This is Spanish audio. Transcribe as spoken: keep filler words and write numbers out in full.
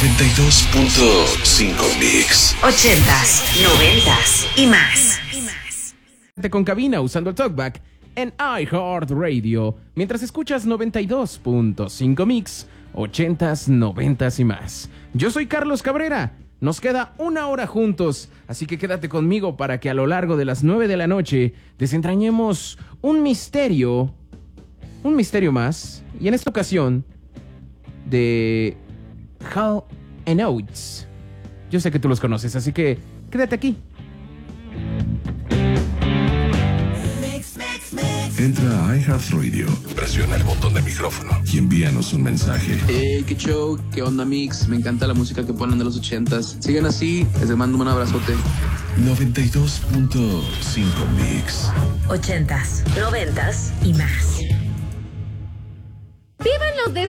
noventa y dos punto cinco Mix. Ochentas, noventas y más. Con cabina usando el TalkBack en iHeartRadio, mientras escuchas noventa y dos punto cinco Mix, ochentas, noventas y más. Yo soy Carlos Cabrera. Nos queda una hora juntos, así que quédate conmigo para que a lo largo de las nueve de la noche desentrañemos un misterio, un misterio más, y en esta ocasión de Hall and Oates. Yo sé que tú los conoces, así que quédate aquí. Entra a iHeartRadio, presiona el botón de micrófono y envíanos un mensaje. Hey, qué show, qué onda Mix, me encanta la música que ponen de los ochentas. Sigan así, les mando un abrazote. noventa y dos punto cinco Mix. Ochentas, noventas y más. ¡Vivan los de